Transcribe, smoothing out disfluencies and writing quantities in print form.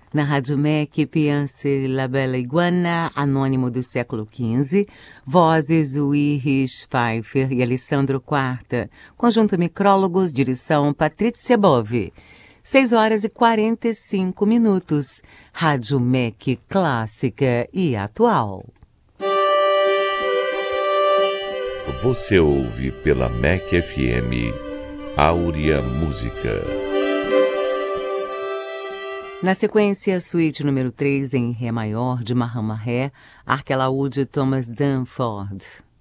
Na Rádio MEC, Piance La Bella Iguana, Anônimo do século XV, vozes Ulrich Pfeiffer e Alessandro Quarta, conjunto Micrólogos, direção Patrícia Bove. 6h45, Rádio MEC clássica e atual. Você ouve pela MEC FM Áurea Música. Na sequência, suíte número 3 em Ré maior de Mahama Ré, Arquelaúde Thomas Danforth.